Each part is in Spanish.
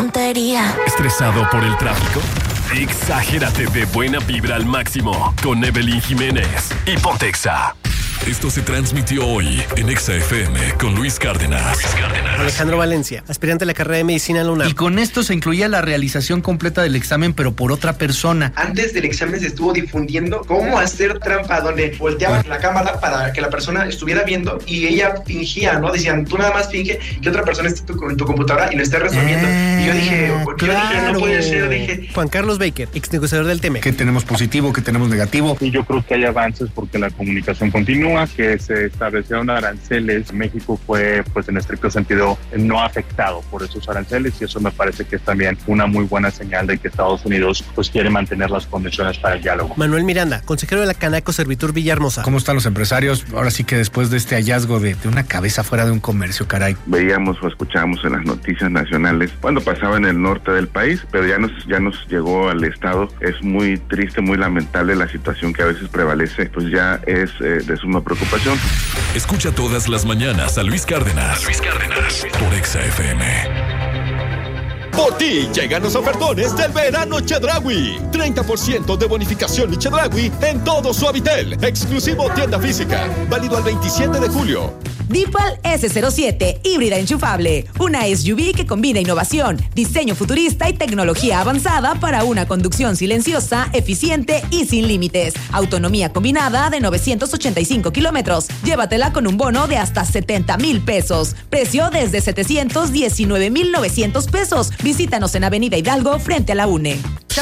tontería. ¿Estresado por el tráfico? Exagérate de buena vibra al máximo con Evelyn Jiménez y Ponte Exa. Esto se transmitió hoy en Exa FM con Luis Cárdenas. Alejandro Valencia, aspirante a la carrera de medicina en la UNAM. Y con esto se incluía la realización completa del examen, pero por otra persona. Antes del examen se estuvo difundiendo cómo hacer trampa, donde volteaban la cámara para que la persona estuviera viendo y ella fingía, ¿no? Decían, tú nada más finge que otra persona esté en tu computadora y lo esté resolviendo. Y yo dije, no puede ser, dije. Juan Carlos Baker, ex negociador del TEMEC. Que tenemos positivo, que tenemos negativo. Y yo creo que hay avances porque la comunicación continúa, que se establecieron aranceles. México fue, pues en estricto sentido, no afectado por esos aranceles y eso me parece que es también una muy buena señal de que Estados Unidos pues quiere mantener las condiciones para el diálogo. Manuel Miranda, consejero de la Canaco Servitur Villahermosa. ¿Cómo están los empresarios? Ahora sí que después de este hallazgo de una cabeza fuera de un comercio, caray. Veíamos o escuchábamos en las noticias nacionales cuando pasaba en el norte del país, pero ya nos llegó al estado. Es muy triste, muy lamentable la situación que a veces prevalece, pues ya es de suma preocupación. Escucha todas las mañanas a Luis Cárdenas. Por Exa FM. Por ti llegan los ofertones del verano Chedraui. 30% de bonificación y Chedraui en todo Suavitel. Exclusivo tienda física. Válido al 27 de julio. Deepal S07, híbrida enchufable. Una SUV que combina innovación, diseño futurista y tecnología avanzada para una conducción silenciosa, eficiente y sin límites. Autonomía combinada de 985 kilómetros. Llévatela con un bono de hasta 70,000 pesos. Precio desde 719,900 pesos. Visítanos en Avenida Hidalgo frente a la UNE.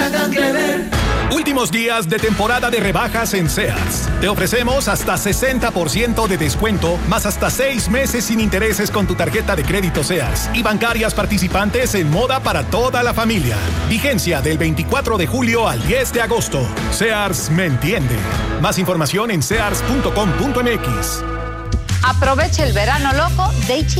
Últimos días de temporada de rebajas en Sears. Te ofrecemos hasta 60% de descuento, más hasta 6 meses sin intereses con tu tarjeta de crédito Sears y bancarias participantes en moda para toda la familia. Vigencia del 24 de julio al 10 de agosto. Sears me entiende. Más información en sears.com.mx. Aprovecha el verano loco de